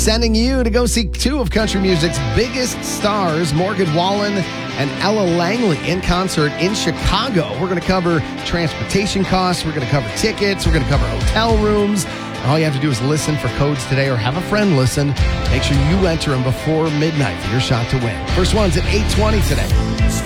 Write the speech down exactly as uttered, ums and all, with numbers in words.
sending you to go see two of country music's biggest stars, Morgan Wallen and Ella Langley, in concert in Chicago. We're going to cover transportation costs. We're going to cover tickets. We're going to cover hotel rooms. All you have to do is listen for codes today or have a friend listen. Make sure you enter them before midnight for your shot to win. First one's at eight twenty today.